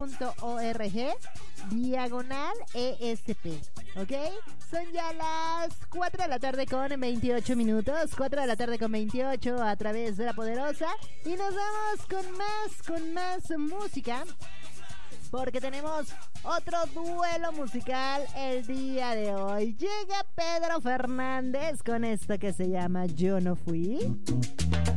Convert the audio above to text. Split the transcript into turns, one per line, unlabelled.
.org/ESP, ¿ok? Son ya las 4 de la tarde con 28 minutos, 4 de la tarde con 28 a través de La Poderosa, y nos vamos con más música, porque tenemos otro duelo musical el día de hoy. Llega Pedro Fernández con esto que se llama Yo no fui.